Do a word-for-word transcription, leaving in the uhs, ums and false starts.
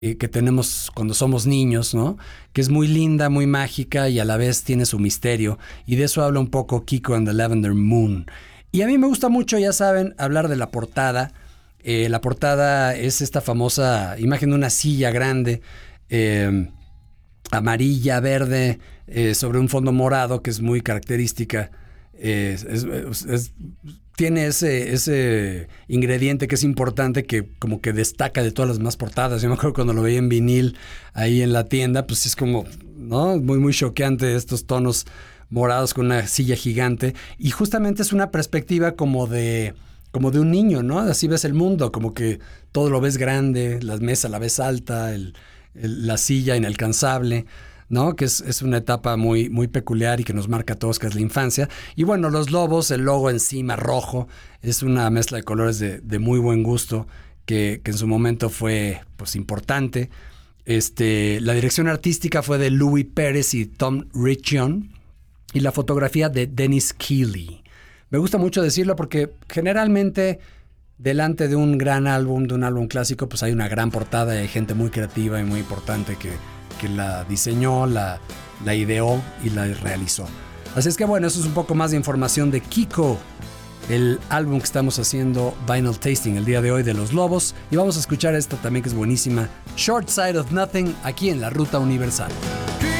eh, que tenemos cuando somos niños, ¿no? Que es muy linda, muy mágica y a la vez tiene su misterio. Y de eso habla un poco Kiko and the Lavender Moon. Y a mí me gusta mucho, ya saben, hablar de la portada. Eh, la portada es esta famosa imagen de una silla grande, eh, amarilla, verde, eh, sobre un fondo morado, que es muy característica. Eh, es, es, es, tiene ese, ese ingrediente que es importante, que como que destaca de todas las demás portadas. Yo me acuerdo cuando lo veía en vinil ahí en la tienda, pues es como, ¿no? Muy, muy choqueante estos tonos morados con una silla gigante. Y justamente es una perspectiva como de, como de un niño, ¿no? Así ves el mundo, como que todo lo ves grande, la mesa la ves alta, el, el, la silla inalcanzable, ¿no? Que es, es una etapa muy, muy peculiar y que nos marca a todos, que es la infancia. Y bueno, los lobos, el logo encima rojo, es una mezcla de colores de, de muy buen gusto, que, que en su momento fue, pues, importante. Este, la dirección artística fue de Louis Pérez y Tom Riccion, y la fotografía de Dennis Keeley. Me gusta mucho decirlo porque generalmente delante de un gran álbum, de un álbum clásico, pues hay una gran portada y hay gente muy creativa y muy importante que que la diseñó, la, la ideó y la realizó. Así es que bueno, eso es un poco más de información de Kiko, el álbum que estamos haciendo Vinyl Tasting el día de hoy de Los Lobos. Y vamos a escuchar esta también que es buenísima, Short Side of Nothing, aquí en la Ruta Universal.